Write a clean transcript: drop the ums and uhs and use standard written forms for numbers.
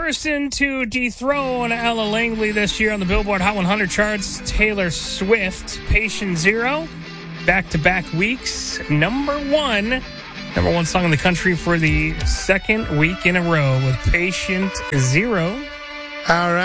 person to dethrone Ella Langley this year on the Billboard Hot 100 charts, Taylor Swift. Patient Zero, back-to-back weeks, number one song in the country for the second week in a row with Patient Zero. All right.